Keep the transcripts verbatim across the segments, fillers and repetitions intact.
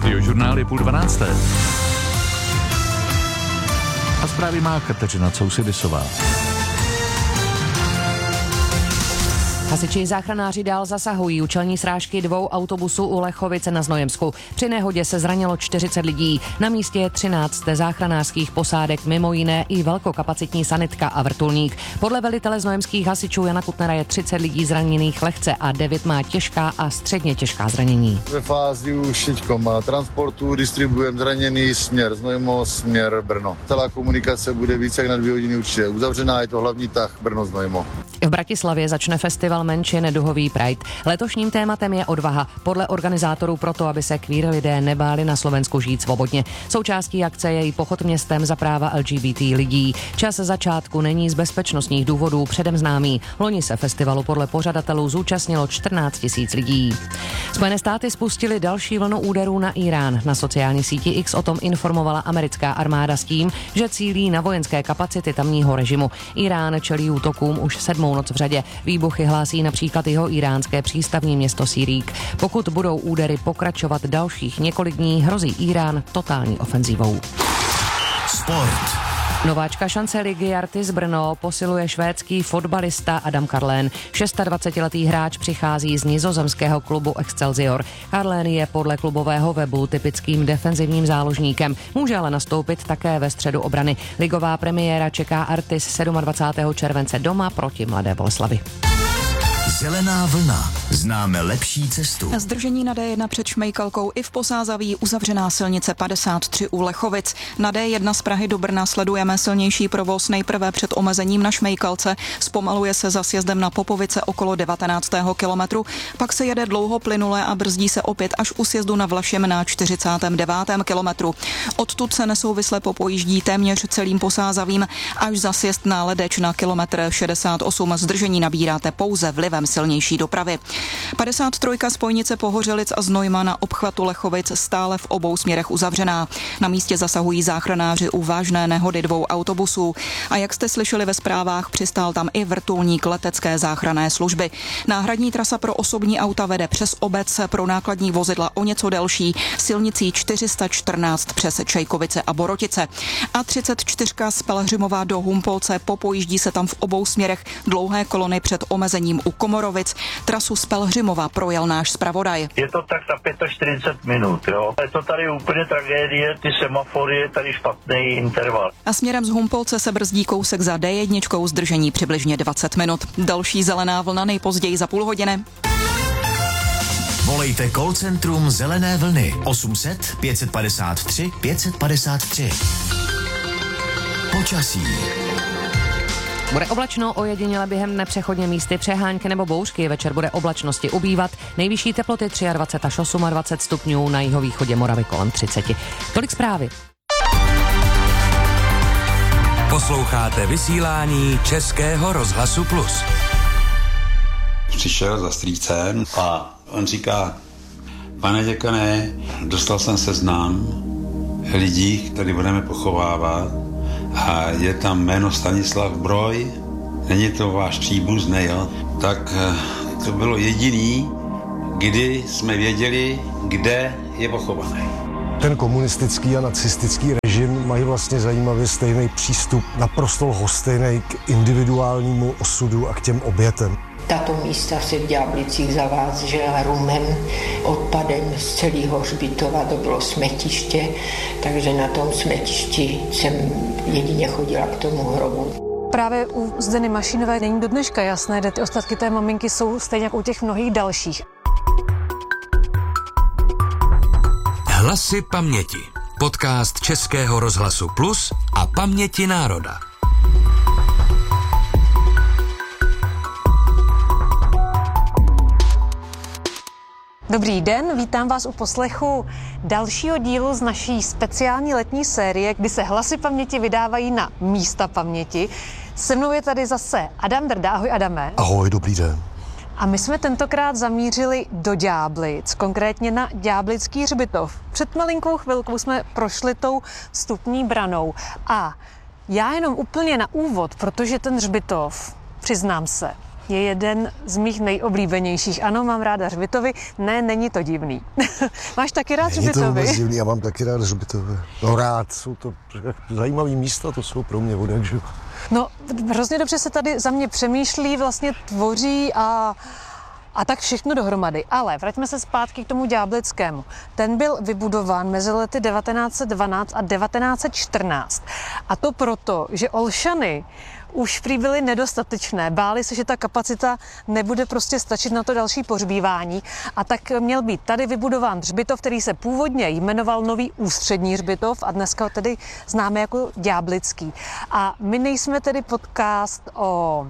Radiožurnál je půl dvanácté. A zprávy má Kateřina Cousidisová. Hasiči záchranáři dál zasahují účelní srážky dvou autobusů u Lechovice na Znojemsku. Při nehodě se zranilo čtyřicet lidí. Na místě je třináct záchranářských posádek, mimo jiné i velkokapacitní sanitka a vrtulník. Podle velitele znojemských hasičů Jana Kutnera je třicet lidí zraněných lehce a devět má těžká a středně těžká zranění. Ve fázi už teďkom transportu distribujeme zraněný směr Znojmo, směr Brno. Celá komunikace bude více jak na dvě hodiny určitě uzavřená, je to hlavní tah Brno-Znojmo. V Bratislavě začne festival menšin Duhový Pride. Letošním tématem je odvaha. Podle organizátorů proto, aby se queer lidé nebáli na Slovensku žít svobodně. Součástí akce je i pochod městem za práva L G B T lidí. Čas začátku není z bezpečnostních důvodů předem známý. Loni se festivalu podle pořadatelů zúčastnilo čtrnáct tisíc lidí. Spojené státy spustily další vlnu úderů na Irán. Na sociální síti X o tom informovala americká armáda s tím, že cílí na vojenské kapacity tamního režimu. Irán čelí útokům už sedmou noc v řadě. Výbuchy hlásí například jeho iránské přístavní město Sirík. Pokud budou údery pokračovat dalších několik dní, hrozí Irán totální ofenzívou. Sport. Nováčka šance ligy Artis Brno posiluje švédský fotbalista Adam Karlén. dvacetšestiletý hráč přichází z nizozemského klubu Excelsior. Karlén je podle klubového webu typickým defenzivním záložníkem. Může ale nastoupit také ve středu obrany. Ligová premiéra čeká Artis dvacátého sedmého července doma proti Mladé Boleslavi. Zelená vlna. Známe lepší cestu. Zdržení na D jedna před Šmejkalkou i v Posázaví, uzavřená silnice padesát tři u Lechovic. Na D jedna z Prahy do Brna sledujeme silnější provoz nejprve před omezením na Šmejkalce. Zpomaluje se za sjezdem na Popovice okolo devatenáctého kilometru. Pak se jede dlouho plynule a brzdí se opět až u sjezdu na Vlašim na čtyřicátém devátém kilometru. Odtud se nesouvisle popojíždí téměř celým Posázavím až za sjezd na Ledeč na kilometr šedesát osm. Zdržení nabíráte pouze vlivem silnější dopravy. padesát tři spojnice Pohořelic a Znojma na obchvatu Lechovic stále v obou směrech uzavřená. Na místě zasahují záchranáři u vážné nehody dvou autobusů. A jak jste slyšeli ve zprávách, přistál tam i vrtulník letecké záchranné služby. Náhradní trasa pro osobní auta vede přes obec, pro nákladní vozidla o něco delší, silnicí čtyři sta čtrnáct přes Čejkovice a Borotice. A třicet čtyři z Pelhřimova do Humpolce, popojíždí se tam v obou směrech dlouhé kolony před omezením u Komorovic. Trasu z Pelhřimova projel náš zpravodaj. Je to tak za čtyřicet pět minut, jo. Je to tady úplně tragédie, ty semafory, je tady špatný interval. A směrem z Humpolce se brzdí kousek za D jedna, zdržení přibližně dvacet minut. Další zelená vlna nejpozději za půl hodiny. Volejte call centrum Zelené vlny osm set pět padesát tři pět padesát tři. Počasí. Bude oblačno, ojediněle během nepřechodně místy přehánky nebo bouřky. Večer bude oblačnosti ubývat. Nejvyšší teploty dvacet tři až dvacet osm stupňů, na jihovýchodě Moravy kolem třicet. Tolik zprávy. Posloucháte vysílání Českého rozhlasu Plus. Přišel za strýcem a on říká: pane děkane, dostal jsem seznam lidí, který budeme pochovávat, a je tam jméno Stanislav Broj, není to váš příbuzný, jo? Tak to bylo jediný, kdy jsme věděli, kde je pochovaný. Ten komunistický a nacistický režim mají vlastně zajímavě stejný přístup, naprosto lhostejný k individuálnímu osudu a k těm obětem. Tato místa se v Ďáblicích zavážela rumem, odpadem z celého hřbitova, to bylo smetiště, takže na tom smetišti jsem jedině chodila k tomu hrobu. Právě u Zdeny Mašínové není do dneška jasné, kde ty ostatky té maminky jsou, stejně jako u těch mnohých dalších. Hlasy paměti. Podcast Českého rozhlasu Plus a Paměti národa. Dobrý den, vítám vás u poslechu dalšího dílu z naší speciální letní série, kdy se hlasy paměti vydávají na místa paměti. Se mnou je tady zase Adam Drda. Ahoj, Adame. Ahoj, dobrý den. A my jsme tentokrát zamířili do Ďáblic, konkrétně na Ďáblický hřbitov. Před malinkou chvilkou jsme prošli tou vstupní branou a já jenom úplně na úvod, protože ten hřbitov, přiznám se, je jeden z mých nejoblíbenějších. Ano, mám ráda hřbitovy. Ne, není to divný. Máš taky rád hřbitovy? Není to vůbec divný, já mám taky rád hřbitovy. No rád, jsou to zajímavý místa, to jsou pro mě odjakživa. No, hrozně dobře se tady za mě přemýšlí, vlastně tvoří a, a tak všechno dohromady. Ale vraťme se zpátky k tomu Ďáblickému. Ten byl vybudován mezi lety devatenáct set dvanáct a devatenáct set čtrnáct. A to proto, že Olšany už prý byly nedostatečné. Báli se, že ta kapacita nebude prostě stačit na to další pohřbívání. A tak měl být tady vybudován hřbitov, který se původně jmenoval Nový ústřední hřbitov a dneska ho tedy známe jako Ďáblický. A my nejsme tedy podcast o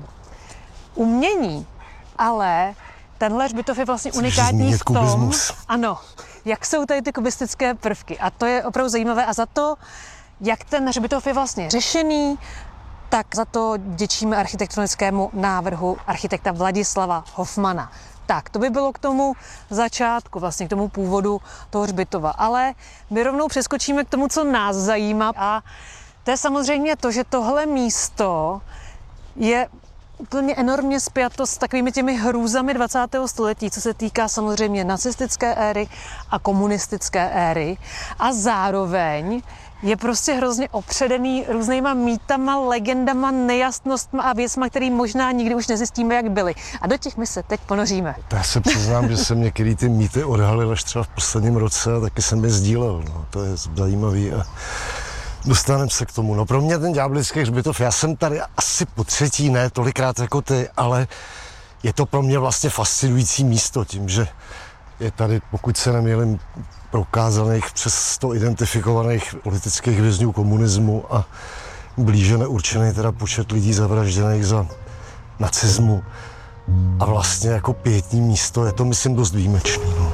umění, ale tenhle hřbitov je vlastně unikátní v tom, kubismus. Ano, jak jsou tady ty kubistické prvky. A to je opravdu zajímavé. A za to, jak ten hřbitov je vlastně řešený, tak za to děčíme architektonickému návrhu architekta Vladislava Hofmana. Tak, to by bylo k tomu začátku, vlastně k tomu původu toho hřbitova. Ale my rovnou přeskočíme k tomu, co nás zajímá. A to je samozřejmě to, že tohle místo je úplně enormně spjato s takovými těmi hrůzami dvacátého století, co se týká samozřejmě nacistické éry a komunistické éry. A zároveň je prostě hrozně opředený různýma mýtama, legendama, nejasnostma a věcma, který možná nikdy už nezjistíme, jak byly. A do těch my se teď ponoříme. Já se přiznám, že jsem některý ty mýty odhalil až třeba v posledním roce a taky jsem je sdílel. No. To je zajímavý a dostaneme se k tomu. No pro mě ten Ďáblický hřbitov, já jsem tady asi po třetí, ne tolikrát jako ty, ale je to pro mě vlastně fascinující místo tím, že je tady, pokud se nemýlím, prokázaných přes sto identifikovaných politických vězňů komunismu a blíže neurčený teda počet lidí zavražděných za nacismu. A vlastně jako pietní místo je to, myslím, dost výjimečný. No.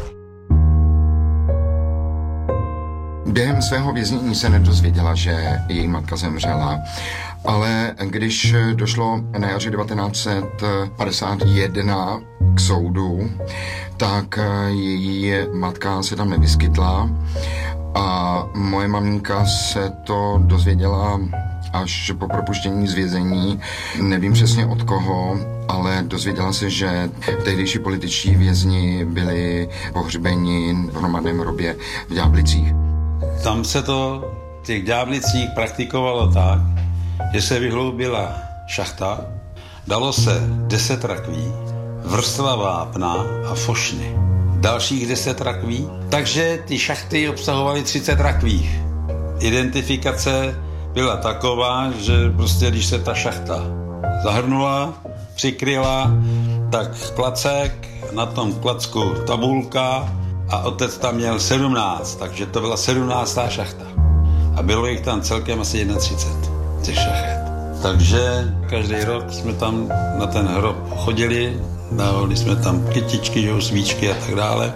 Během svého věznění se nedozvěděla, že její matka zemřela, ale když došlo na jaře devatenáct set padesát jedna k soudu, tak její matka se tam nevyskytla a moje maminka se to dozvěděla až po propuštění z vězení. Nevím přesně od koho, ale dozvěděla se, že tehdejší političtí vězni byli pohřbeni v hromadném hrobě v Ďáblicích. Tam se to v těch Ďáblicích praktikovalo tak, že se vyhloubila šachta, dalo se deset rakví, vrstva vápna a fošny. Dalších deset rakví, takže ty šachty obsahovaly třicet rakví. Identifikace byla taková, že prostě když se ta šachta zahrnula, přikryla, tak klacek, na tom klacku tabulka a otec tam měl sedmnáct, takže to byla sedmnáctá šachta. A bylo jich tam celkem asi třicet jedna těch šachet. Takže každý rok jsme tam na ten hrob chodili, dávali jsme tam kytičky, svíčky a tak dále.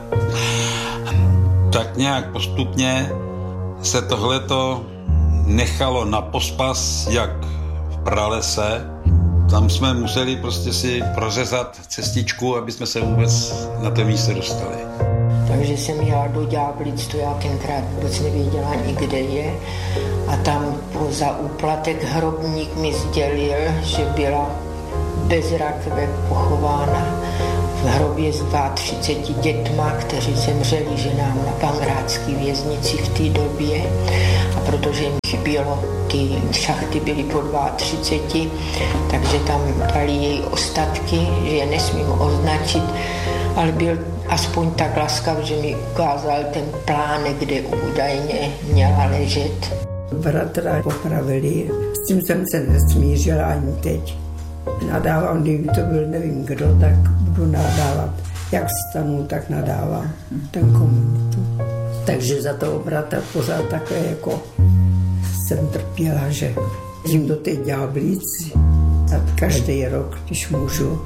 Tak nějak postupně se tohleto nechalo na pospas, jak v pralese. Tam jsme museli prostě si prořezat cestičku, aby jsme se vůbec na to místo dostali. Takže jsem jela do Ďáblic, to já tenkrát vůbec nevěděla ani kde je. A tam za úplatek hrobník mi sdělil, že byla bez rakve pochována v hrobě s třiceti dvěma dětma, kteří zemřeli ženám na Pankrátské věznici v té době. A protože jim chybělo, ty šachty byly po třiceti dvěma, takže tam dali její ostatky, že je nesmím označit, ale byl aspoň tak laskav, že mi ukázal ten plánek, kde údajně měla ležet. Bratra popravili, s tím jsem se nesmířila ani teď. Nadával, kdyby to byl nevím kdo, tak budu nadávat. Jak stanu, tak nadávám ten komunitu. Takže za toho bratra pořád takhle jako jsem trpěla, že jim do té Ďáblic a každý rok, když můžu.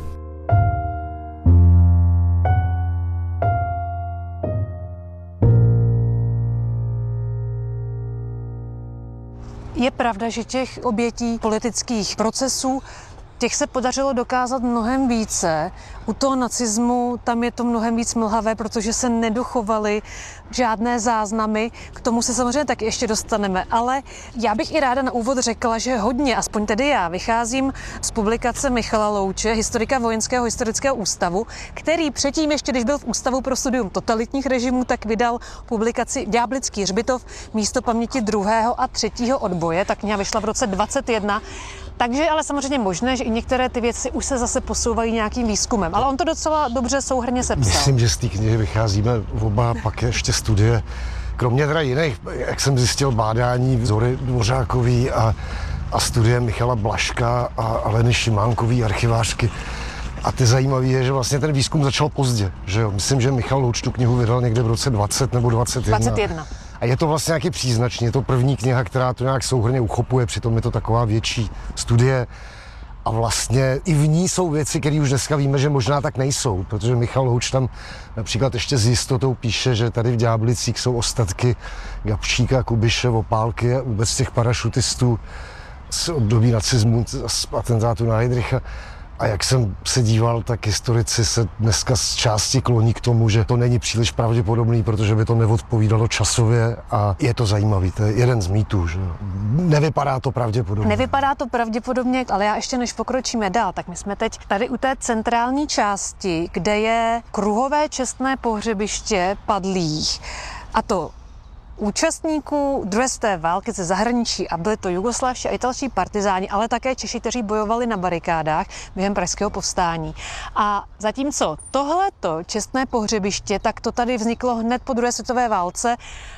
Je pravda, že těch obětí politických procesů těch se podařilo dokázat mnohem více. U toho nacismu tam je to mnohem víc mlhavé, protože se nedochovaly žádné záznamy. K tomu se samozřejmě taky ještě dostaneme. Ale já bych i ráda na úvod řekla, že hodně, aspoň tedy já, vycházím z publikace Michala Louče, historika Vojenského historického ústavu, který předtím, ještě když byl v Ústavu pro studium totalitních režimů, tak vydal publikaci Ďáblický hřbitov, místo paměti druhého a třetího odboje. Ta kniha vyšla v roce dvacet jedna. Takže je ale samozřejmě možné, že i některé ty věci už se zase posouvají nějakým výzkumem. Ale on to docela dobře souhrnně sepsal. Myslím, že z té knihy vycházíme oba, pak ještě studie. Kromě teda jiných, jak jsem zjistil, bádání Zory Dvořákový a, a studie Michala Blažka a Aleny Šimánkový, archivářky. A ty zajímavé je, že vlastně ten výzkum začal pozdě. Že jo? Myslím, že Michal Louč tu knihu vydal někde v roce dvacet nebo dvacet jedna. dvacet jedna. A je to vlastně nějaký příznačný, je to první kniha, která to nějak souhrnně uchopuje, přitom je to taková větší studie. A vlastně i v ní jsou věci, které už dneska víme, že možná tak nejsou, protože Michal Louč tam například ještě s jistotou píše, že tady v Ďáblicích jsou ostatky Gabčíka, Kubiše, Opálky a vůbec těch parašutistů z období nacismu, z atentátu na Heydricha. A jak jsem se díval, tak historici se dneska z části kloní k tomu, že to není příliš pravděpodobný, protože by to neodpovídalo časově a je to zajímavý. To je jeden z mýtů, že nevypadá to pravděpodobně. Nevypadá to pravděpodobně, ale já ještě než pokročíme dál, tak my jsme teď tady u té centrální části, kde je kruhové čestné pohřebiště padlých. A to účastníků druhé světové války ze zahraničí, a byli to jugoslávští a italští partizáni, ale také Češi, kteří bojovali na barikádách během pražského povstání. A zatímco tohleto čestné pohřebiště, tak to tady vzniklo hned po druhé světové válce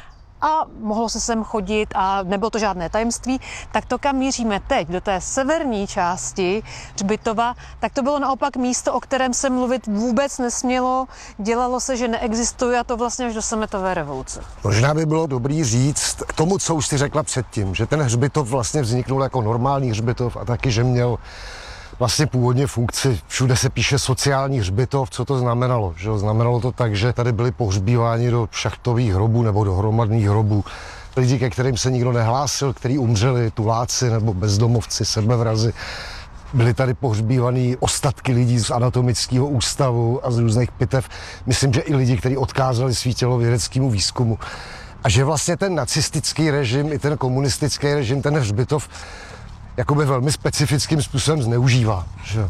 a mohlo se sem chodit a nebylo to žádné tajemství, tak to, kam míříme teď, do té severní části hřbitova, tak to bylo naopak místo, o kterém se mluvit vůbec nesmělo. Dělalo se, že neexistuje, a to vlastně až do sametové revoluce. Možná by bylo dobrý říct k tomu, co už jsi řekla předtím, že ten hřbitov vlastně vzniknul jako normální hřbitov a taky, že měl vlastně původně funkci, všude se píše sociální hřbitov, co to znamenalo? Že? Znamenalo to tak, že tady byli pohřbíváni do šachtových hrobů nebo do hromadných hrobů lidi, ke kterým se nikdo nehlásil, kteří umřeli, tuláci nebo bezdomovci, sebevrazi. Byly tady pohřbívaný ostatky lidí z anatomického ústavu a z různých pitev. Myslím, že i lidi, kteří odkázali svý tělo vědeckému výzkumu. A že vlastně ten nacistický režim i ten komunistický režim, ten hřbitov jakoby velmi specifickým způsobem zneužívá. Že?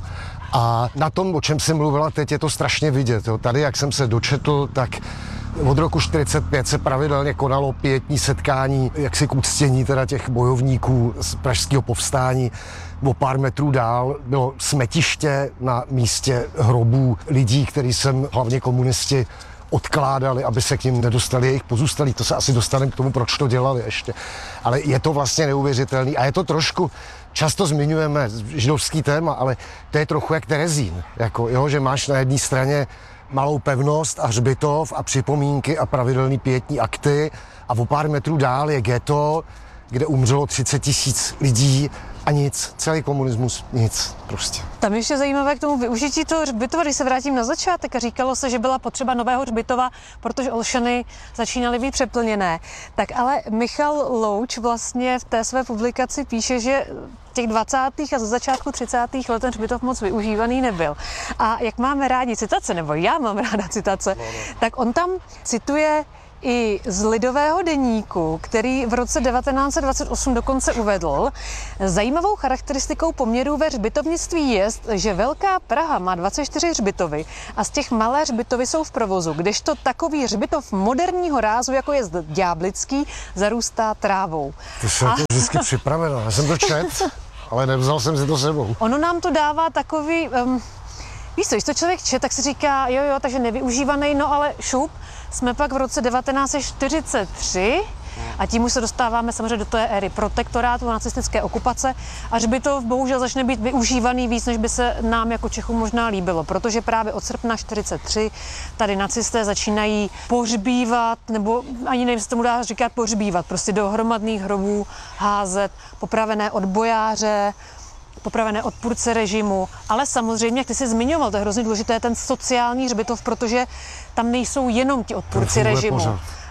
A na tom, o čem jsem mluvila teď, je to strašně vidět. Jo. Tady, jak jsem se dočetl, tak od roku čtyřicet pět se pravidelně konalo pietní setkání, jaksi k uctění teda těch bojovníků z pražského povstání. O pár metrů dál bylo smetiště na místě hrobů lidí, který jsem, hlavně komunisti, odkládali, aby se k ním nedostali jejich pozůstalí. To se asi dostaneme k tomu, proč to dělali ještě. Ale je to vlastně neuvěřitelný a je to trošku, často zmiňujeme židovský téma, ale to je trochu jak Terezín. Jako, jo, že máš na jedné straně malou pevnost a hřbitov a připomínky a pravidelný pietní akty a o pár metrů dál je ghetto, kde umřelo třicet tisíc lidí a nic. Celý komunismus, nic prostě. Tam ještě zajímavé k tomu využití toho hřbitova, když se vrátím na začátek, a říkalo se, že byla potřeba nového hřbitova, protože Olšany začínaly být přeplněné. Tak ale Michal Louč vlastně v té své publikaci píše, že v těch dvacátých a ze začátku třicátých let ten hřbitov moc využívaný nebyl. A jak máme rádi citace, nebo já mám ráda citace, no, no. tak on tam cituje i z Lidového deníku, který v roce devatenáct set dvacet osm dokonce uvedl. Zajímavou charakteristikou poměrů ve hřbitovnictví je, že Velká Praha má dvacet čtyři hřbitovy a z těch malé hřbitovy jsou v provozu, kdežto takový hřbitov moderního rázu, jako je Ďáblický, zarůstá trávou. Ty jsi a... vždycky připravená, já jsem to čet, ale nevzal jsem si to sebou. Ono nám to dává takový... Um, víš co, když to člověk čet, tak si říká, jo, jo, takže nevyužívaný, no ale šup. Jsme pak v roce devatenáct set čtyřicet tři a tím už se dostáváme samozřejmě do té éry protektorátu, nacistické okupace a hřbitov bohužel začne být využívaný víc, než by se nám jako Čechům možná líbilo, protože právě od srpna čtyřicet tři tady nacisté začínají pohřbívat, nebo ani nevím, se tomu dá říkat pohřbívat, prostě do hromadných hrobů házet popravené odbojáře, popravené odpůrce režimu, ale samozřejmě, jak ty jsi zmiňoval, to je hrozně důležité, ten sociální hřbitov, protože tam nejsou jenom ti odpůrci režimu, pořád.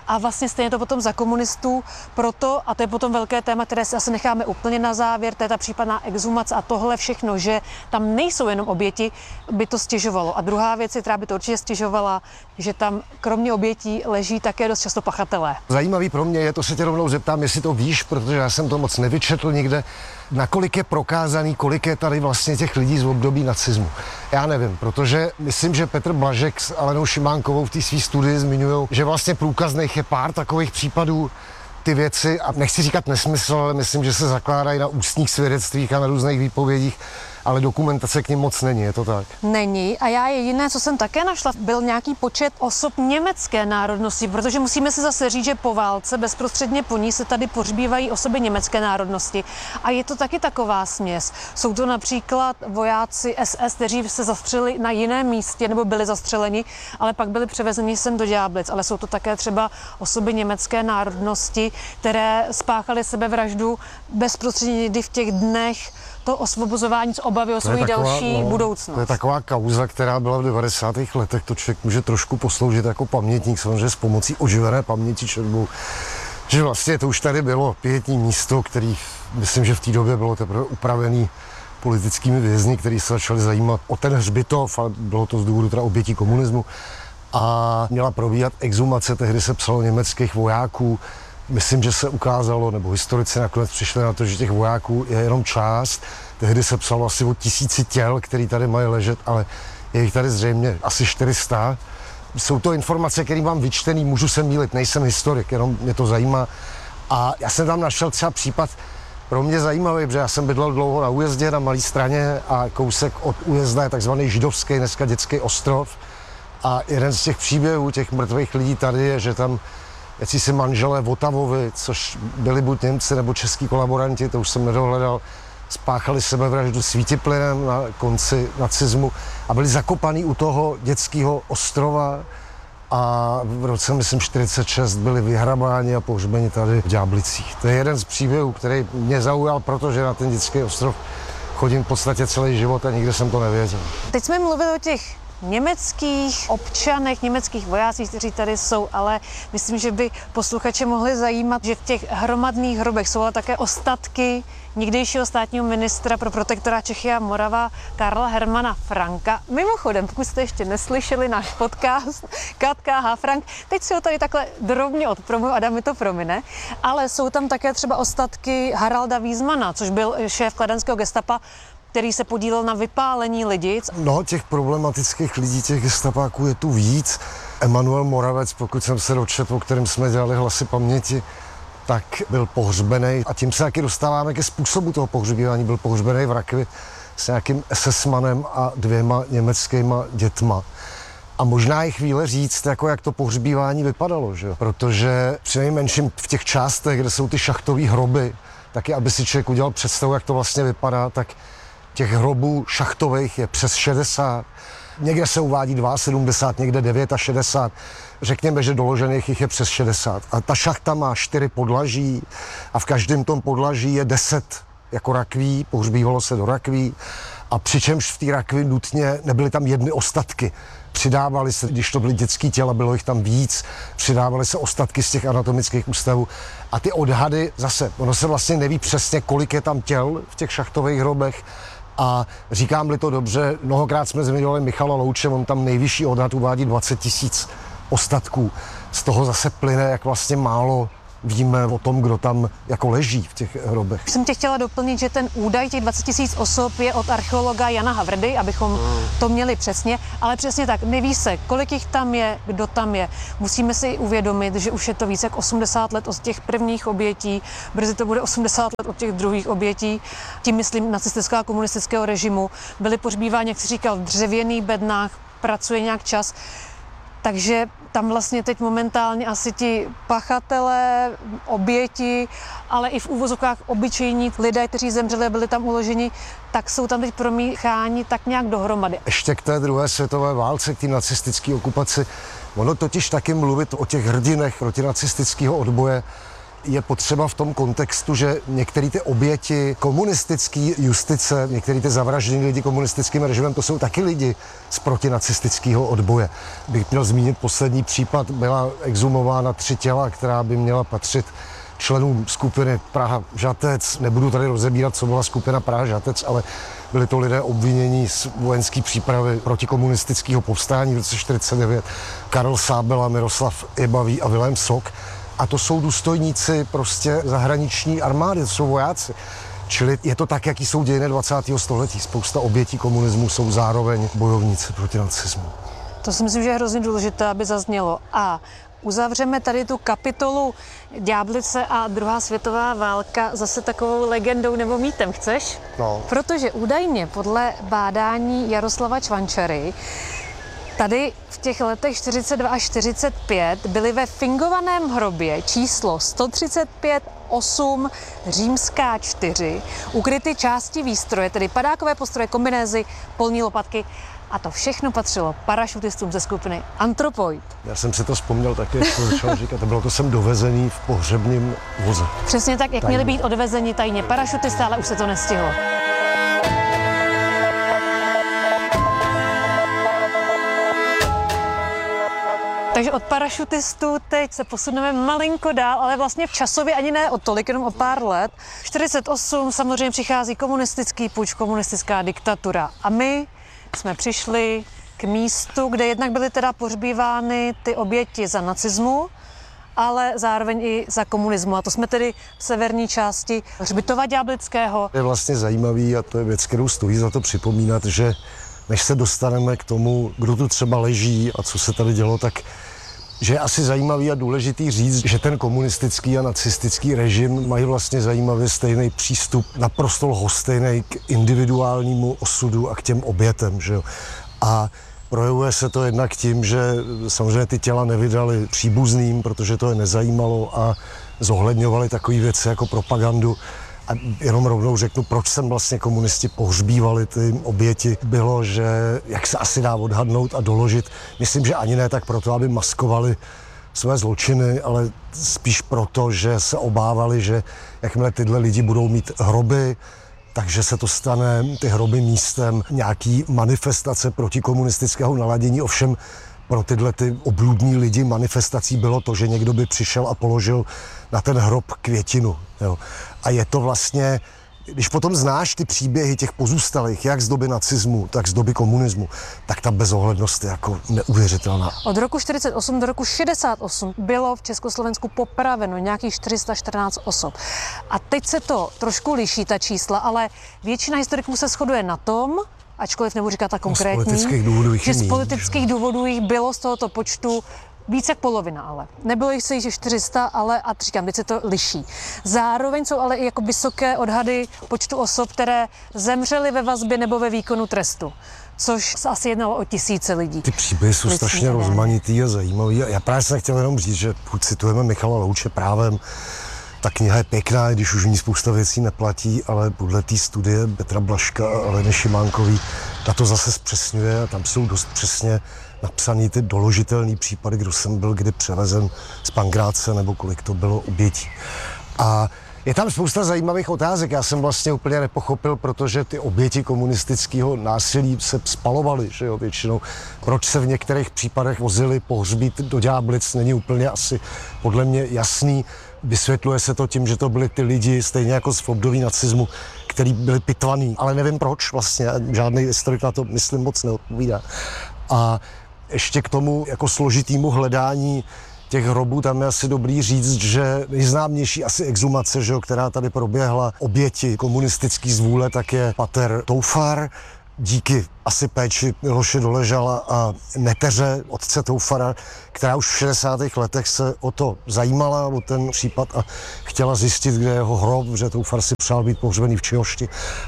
a vlastně stejně to potom za komunistů. Proto, a to je potom velké téma, které si asi necháme úplně na závěr, to je ta případná exhumace a tohle všechno, že tam nejsou jenom oběti, by to stěžovalo. A druhá věc, která by to určitě stěžovala, že tam kromě obětí leží také dost často pachatelé. Zajímavý pro mě je, to se tě rovnou zeptám, jestli to víš, protože já jsem to moc nevyčetl nikde, nakolik je prokázaný, kolik je tady vlastně těch lidí z období nacismu. Já nevím, protože myslím, že Petr Blažek s Alenou Šimánkovou v té své studii zmiňují, že vlastně průkazných je pár takových případů, ty věci, a nechci říkat nesmysl, ale myslím, že se zakládají na ústních svědectvích a na různých výpovědích, ale dokumentace k nim moc není, je to tak? Není. A já jediné, co jsem také našla, byl nějaký počet osob německé národnosti, protože musíme si zase říct, že po válce, bezprostředně po ní, se tady pohřbívají osoby německé národnosti. A je to taky taková směs. Jsou to například vojáci S S, kteří se zastřelili na jiném místě nebo byli zastřeleni, ale pak byli převezeni sem do Ďáblic. Ale jsou to také třeba osoby německé národnosti, které spáchaly sebevraždu bezprostředně někdy v těch dnech to osvobozování z obavy o svou další no, budoucnost. To je taková kauza, která byla v devadesátých letech, to člověk může trošku posloužit jako pamětník, samozřejmě s pomocí oživené paměti četbou, že vlastně to už tady bylo pietní místo, který myslím, že v té době bylo teprve upravený politickými vězni, kteří se začali zajímat o ten hřbitov, a bylo to z důvodu teda obětí komunismu, a měla probíhat exhumace, tehdy se psalo německých vojáků. Myslím, že se ukázalo, nebo historici nakonec přišli na to, že těch vojáků je jenom část. Tehdy se psalo asi o tisíci těl, který tady mají ležet, ale je jich tady zřejmě asi čtyři sta. Jsou to informace, které mám vyčtený, můžu se mýlit, nejsem historik, jenom mě to zajímá. A já jsem tam našel třeba případ pro mě zajímavý, protože já jsem bydlel dlouho na Újezdě, na Malé Straně, a kousek od Újezda je takzvaný židovský, dneska dětský ostrov. A jeden z těch příběhů těch mrtvých lidí tady je, že tam si manželé Votavovi, což byli buď Němci nebo český kolaboranti, to už jsem nedohledal, spáchali sebevraždu svítiplynem na konci nacismu a byli zakopaný u toho dětského ostrova a v roce, myslím, čtyřicet šest byli vyhrabáni a pohřbeni tady v Ďáblicích. To je jeden z příběhů, který mě zaujal, protože na ten dětský ostrov chodím v podstatě celý život a nikde jsem to nevěděl. Teď jsme mluvili o těch německých občanech, německých vojácích, kteří tady jsou, ale myslím, že by posluchače mohli zajímat, že v těch hromadných hrobech jsou ale také ostatky někdejšího státního ministra pro protektorát Čechy a Morava Karla Hermana Franka. Mimochodem, pokud jste ještě neslyšeli náš podcast Katka H. Frank, teď si ho tady takhle drobně odpromuju, Adam mi to promine, ale jsou tam také třeba ostatky Haralda Wiesmana, což byl šéf kladenského gestapa, který se podílel na vypálení Lidic. No, těch problematických lidí, těch gestapáků je tu víc. Emanuel Moravec, pokud jsem se dočetl, o kterém jsme dělali Hlasy paměti, tak byl pohřbený. A tím se taky dostáváme ke způsobu toho pohřbívání. Byl pohřbený v rakvi s nějakým esesmanem a dvěma německýma dětma. A možná je chvíle říct, jako jak to pohřbívání vypadalo, že? Protože přinejmenším v těch částech, kde jsou ty šachtové hroby, taky aby si člověk udělal představu, jak to vlastně vypadá, tak těch hrobů šachtových je přes šedesát. Někde se uvádí sedmdesát dva, někde šedesát devět. Řekněme, že doložených jich je přes šedesát. A ta šachta má čtyři podlaží a v každém tom podlaží je deset jako rakví, pohřbívalo se do rakví. A přičemž v té rakvi nutně nebyly tam jedny ostatky. Přidávaly se, když to byly dětský těla, bylo jich tam víc, přidávaly se ostatky z těch anatomických ústavů. A ty odhady, zase, ono se vlastně neví přesně, kolik je tam těl v těch šachtových hrobech. A říkám-li to dobře, mnohokrát jsme zmiňovali Michala Louče, on tam nejvyšší odhad uvádí dvacet tisíc ostatků. Z toho zase plyne, jak vlastně málo víme o tom, kdo tam jako leží v těch hrobech. Jsem tě chtěla doplnit, že ten údaj těch dvacet tisíc osob je od archeologa Jana Havrdy, abychom to měli přesně, ale přesně tak, neví se, kolik jich tam je, kdo tam je. Musíme si uvědomit, že už je to více jak osmdesát let od těch prvních obětí, brzy to bude osmdesát let od těch druhých obětí, tím myslím nacistického a komunistického režimu. Byli pohřbíváni, jak jsi říkal, v dřevěných bednách, pracuje nějak čas. Takže tam vlastně teď momentálně asi ti pachatelé, oběti, ale i v úvozovkách obyčejní lidé, kteří zemřeli a byli tam uloženi, tak jsou tam teď promícháni tak nějak dohromady. Ještě k té druhé světové válce, k té nacistické okupaci, ono totiž taky mluvit o těch hrdinech protinacistického odboje je potřeba v tom kontextu, že některé ty oběti komunistické justice, některé ty zavraždění lidi komunistickým režimem, to jsou taky lidi z protinacistického odboje. Bych měl zmínit poslední případ, byla exhumována tři těla, která by měla patřit členům skupiny Praha Žatec. Nebudu tady rozebírat, co byla skupina Praha Žatec, ale byli to lidé obvinění z vojenské přípravy protikomunistického povstání v roce čtyřicet devět. Karel Sábela, Miroslav Jebavý a Vilém Sok. A to jsou důstojníci prostě zahraniční armády, to jsou vojáci. Čili je to tak, jaký jsou dějiny dvacátého století. Spousta obětí komunismu jsou zároveň bojovníci proti nacismu. To si myslím, že je hrozně důležité, aby zaznělo. A uzavřeme tady tu kapitolu Ďáblice a druhá světová válka zase takovou legendou nebo mýtem. Chceš? No. Protože údajně podle bádání Jaroslava Čvančary tady v těch letech čtyřicet dva až čtyřicet pět byly ve fingovaném hrobě číslo sto třicet pět osm římská čtyři ukryty části výstroje, tedy padákové postroje, kombinézy, polní lopatky. A to všechno patřilo parašutistům ze skupiny Antropoid. Já jsem si to vzpomněl taky, jak to začal říkat. Bylo to sem dovezený v pohřebním voze. Přesně tak, jak tajně. Měli být odvezeni tajně parašutisté, ale už se to nestihlo. Takže od parašutistů teď se posuneme malinko dál, ale vlastně v časově ani ne o tolik, jenom o pár let. čtyřicet osm samozřejmě přichází komunistický puč, komunistická diktatura. A my jsme přišli k místu, kde jednak byly teda pohřbívány ty oběti za nacismu, ale zároveň i za komunismu. A to jsme tedy v severní části hřbitova Ďáblického. Je vlastně zajímavý, a to je věc, kterou stojí za to připomínat, že než se dostaneme k tomu, kdo tu třeba leží a co se tady dělo, tak že je asi zajímavý a důležitý říct, že ten komunistický a nacistický režim mají vlastně zajímavě stejný přístup, naprosto lhostejný k individuálnímu osudu a k těm obětem. Že jo? A projevuje se to jednak tím, že samozřejmě ty těla nevydali příbuzným, protože to je nezajímalo a zohledňovali takové věci jako propagandu. A jenom rovnou řeknu, proč jsem vlastně komunisti pohřbívali ty oběti, bylo, že jak se asi dá odhadnout a doložit, myslím, že ani ne tak proto, aby maskovali své zločiny, ale spíš proto, že se obávali, že jakmile tyhle lidi budou mít hroby, takže se to stane ty hroby místem nějaký manifestace protikomunistického naladění. Ovšem pro tyhle ty obludní lidi manifestací bylo to, že někdo by přišel a položil na ten hrob květinu. Jo. A je to vlastně, když potom znáš ty příběhy těch pozůstalých, jak z doby nacismu, tak z doby komunismu, tak ta bezohlednost je jako neuvěřitelná. Od roku čtyřicet osm do roku šedesát osm bylo v Československu popraveno nějakých čtyři sta čtrnáct osob. A teď se to trošku liší, ta čísla, ale většina historiků se shoduje na tom, ačkoliv nebudu říkat ta konkrétní, z politických důvodů že z politických důvodů jich bylo z tohoto počtu víc jak polovina, ale. Nebylo jich se již čtyři sta, ale a říkám, teď se to liší. Zároveň jsou ale i jako vysoké odhady počtu osob, které zemřely ve vazbě nebo ve výkonu trestu, což se asi jednalo o tisíce lidí. Ty příběhy jsou strašně rozmanitý a zajímavý. Já právě jsem chtěl jenom říct, že pokud citujeme Michala Louče právem, ta kniha je pěkná, když už v ní spousta věcí neplatí, ale podle té studie Petra Blažka a Aleny Šimánkový, ta to zase zpřesňuje a tam jsou dost přesně napsaný ty doložitelný případy, kdo jsem byl kdy převezen z Pankráce nebo kolik to bylo obětí. A je tam spousta zajímavých otázek. Já jsem vlastně úplně nepochopil, protože ty oběti komunistického násilí se spalovaly, že jo, většinou. Proč se v některých případech vozili pohřbít do Ďáblic, není úplně asi podle mě jasný. Vysvětluje se to tím, že to byli ty lidi, stejně jako v období nacismu, který byli pitvaný. Ale nevím proč vlastně, žádný historik na to, myslím, moc neodpovídá. A ještě k tomu jako složitýmu hledání těch hrobů, tam je asi dobrý říct, že nejznámější asi exhumace, že jo, která tady proběhla, oběti komunistický zvůle, tak je pater Toufar. Díky asi péči Miloše Doležala a neteře otce Toufara, která už v šedesátých letech se o to zajímala, o ten případ a chtěla zjistit, kde je jeho hrob, že Toufar si přál být pohřbený v Čihošti.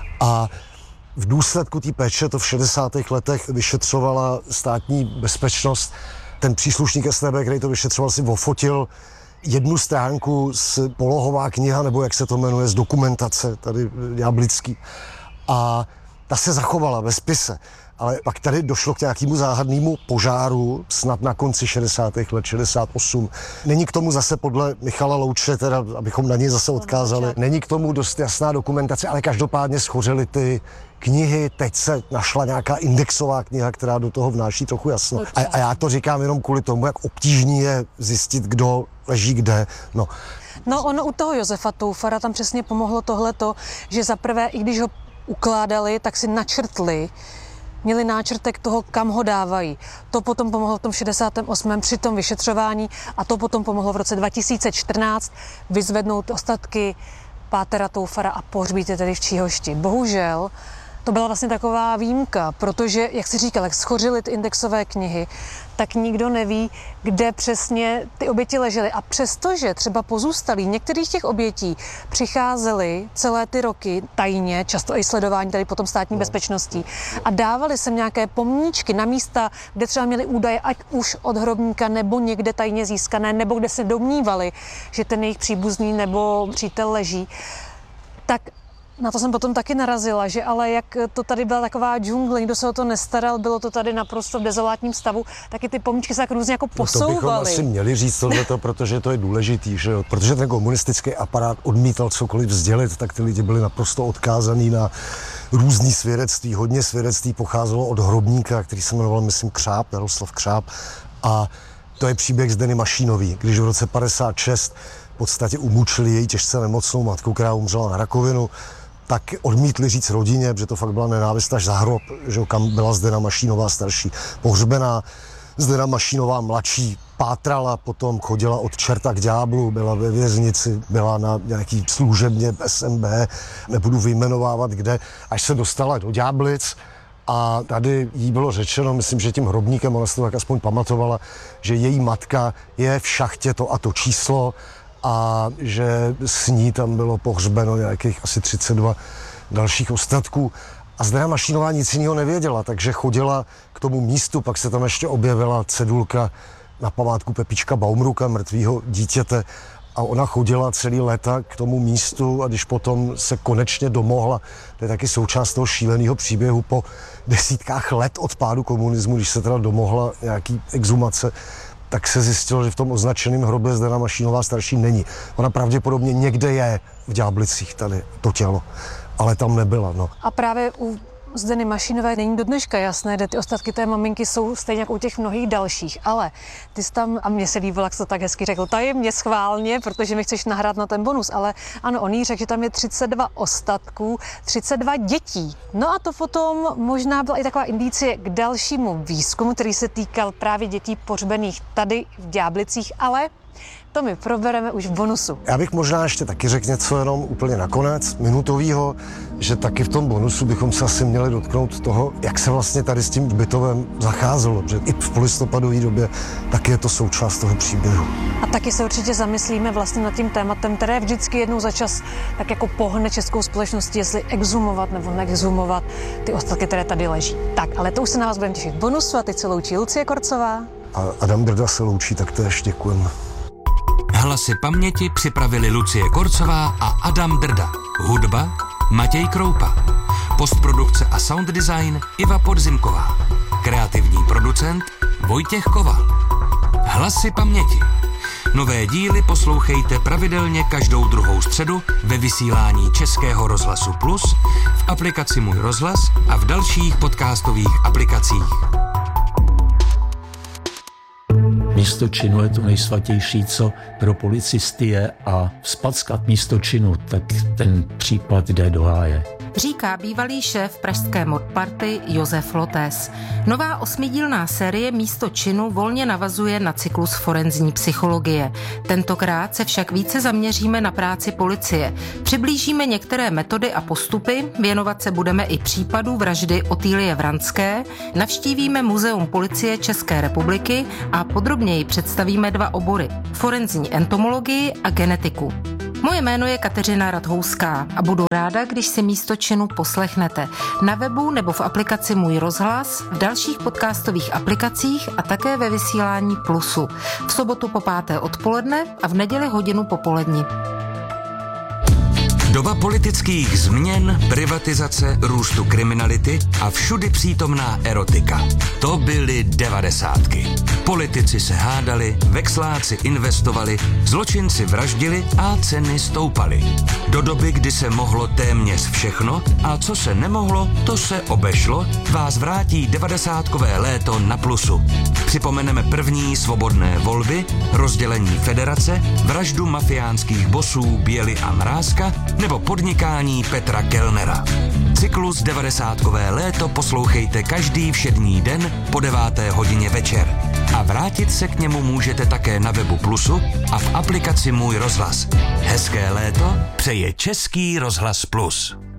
A v důsledku té péče to v šedesátých letech vyšetřovala státní bezpečnost. Ten příslušník S T B, který to vyšetřoval, si ofotil jednu stránku z polohová kniha, nebo jak se to jmenuje, z dokumentace tady Ďáblický. A ta se zachovala ve spise. ale pak tady došlo k nějakému záhadnému požáru, snad na konci šedesátých let, šedesát osm. Není k tomu zase podle Michala Louče, teda, abychom na něj zase odkázali, není k tomu dost jasná dokumentace, ale každopádně schořely ty knihy, teď se našla nějaká indexová kniha, která do toho vnáší trochu jasno. A, a já to říkám jenom kvůli tomu, jak obtížný je zjistit, kdo leží kde. No. No ono u toho Josefa Toufara tam přesně pomohlo tohleto, že zaprvé, i když ho ukládali, tak si načrtli, měli náčrtek toho, kam ho dávají. To potom pomohlo v tom šedesátém osmém při tom vyšetřování a to potom pomohlo v roce dva tisíce čtrnáct vyzvednout ostatky pátera Toufara a pohřbít je tedy v Číhošti. Bohužel to byla vlastně taková výjimka, protože, jak si říkal, jak schořily ty indexové knihy, tak nikdo neví, kde přesně ty oběti ležely. A přestože třeba pozůstalí některých těch obětí přicházeli celé ty roky tajně, často i sledování tady potom státní bezpečností, a dávali sem nějaké pomníčky na místa, kde třeba měli údaje, ať už od hrobníka nebo někde tajně získané, nebo kde se domnívali, že ten jejich příbuzný nebo přítel leží, tak na to jsem potom taky narazila, že ale jak to tady byla taková džungle, nikdo se o to nestaral, bylo to tady naprosto v dezolátním stavu, taky ty pomníčky se tak různě jako posouvaly. No to bychom asi měli říct tohleto, protože to je důležitý, že jo? Protože ten komunistický aparát odmítal cokoliv sdělit, tak ty lidi byli naprosto odkázaný na různý svědectví. Hodně svědectví pocházelo od hrobníka, který se jmenoval, myslím, Křáp, Jaroslav Křáp, a to je příběh Zdeny Mašínové, když v roce padesát šest v podstatě umučili její těžce nemocnou matku, která umřela na rakovinu, tak odmítli říct rodině, že to fakt byla nenávist až za hrob, že kam byla Zdena Mašínová starší pohřbená. Zdena Mašínová mladší pátrala, potom chodila od čerta k ďáblu, byla ve věznici, byla na nějaký služebně S M B, nebudu vyjmenovávat kde, až se dostala do Ďáblic. A tady jí bylo řečeno, myslím, že tím hrobníkem, ona se to tak aspoň pamatovala, že její matka je v šachtě to a to číslo, a že s ní tam bylo pohřbeno nějakých asi třicet dva dalších ostatků. A Zdena Mašínová nic jiného nevěděla, takže chodila k tomu místu, pak se tam ještě objevila cedulka na památku Pepička Baumruka, mrtvýho dítěte, a ona chodila celý léta k tomu místu a když potom se konečně domohla, to je taky součást toho šíleného příběhu po desítkách let od pádu komunismu, když se teda domohla nějaký exhumace, tak se zjistilo, že v tom označeném hrobě Zdena Mašínová starší není. Ona pravděpodobně někde je v Ďáblicích tady to tělo, ale tam nebyla. No. A právě u Zdeny Mašínové není do dneška jasné, kde ty ostatky té maminky jsou stejně jako u těch mnohých dalších, ale ty jsi tam, a mně se líbilo, jak jsi to tak hezky řekl, tajemně, schválně, protože mi chceš nahrát na ten bonus, ale ano, on jí řekl, že tam je třicet dva ostatků, třicet dva dětí. No a to potom možná byla i taková indicie k dalšímu výzkumu, který se týkal právě dětí pohřbených tady v Ďáblicích, ale to my probereme už v bonusu. Já bych možná ještě taky řekl něco jenom úplně nakonec, minutovýho, že taky v tom bonusu bychom se asi měli dotknout toho, jak se vlastně tady s tím hřbitovem zacházelo, že i v polistopadové době taky je to součást toho příběhu. A taky se určitě zamyslíme vlastně nad tím tématem, které vždycky jednou za čas tak jako pohne českou společností, jestli exhumovat nebo neexhumovat ty ostatky, které tady leží. Tak, ale to už se na vás budeme těšit v bonusu a teď se loučí Lucie Korcová. A Adam Drda se loučí, tak též děkujeme. Hlasy paměti připravili Lucie Korcová a Adam Drda. Hudba Matěj Kroupa. Postprodukce a sound design Iva Podzimková. Kreativní producent Vojtěch Koval. Hlasy paměti. Nové díly poslouchejte pravidelně každou druhou středu ve vysílání Českého rozhlasu Plus, v aplikaci Můj rozhlas a v dalších podcastových aplikacích. Místo činu je to nejsvatější, co pro policisty je, a vzpackat místo činu, tak ten případ jde do háje. Říká bývalý šéf pražské modparty Josef Lotes. Nová osmidílná série Místo činu volně navazuje na cyklus forenzní psychologie. Tentokrát se však více zaměříme na práci policie. Přiblížíme některé metody a postupy, věnovat se budeme i případu vraždy Otýlie Vranské, navštívíme Muzeum policie České republiky a podrobněji představíme dva obory: forenzní entomologii a genetiku. Moje jméno je Kateřina Radhouská a budu ráda, když si Místo činu poslechnete na webu nebo v aplikaci Můj rozhlas, v dalších podcastových aplikacích a také ve vysílání Plusu. V sobotu po páté odpoledne a v neděli hodinu popolední. Doba politických změn, privatizace, růstu kriminality a všudy přítomná erotika. To byly devadesátky. Politici se hádali, vexláci investovali, zločinci vraždili a ceny stoupaly. Do doby, kdy se mohlo téměř všechno a co se nemohlo, to se obešlo, vás vrátí devadesátkové léto na Plusu. Připomeneme první svobodné volby, rozdělení federace, vraždu mafiánských bosů Běly a Mrázka nebo podnikání Petra Kellnera. Cyklus devadesátkové léto poslouchejte každý všední den po deváté hodině večer. A vrátit se k němu můžete také na webu Plusu a v aplikaci Můj rozhlas. Hezké léto přeje Český rozhlas Plus.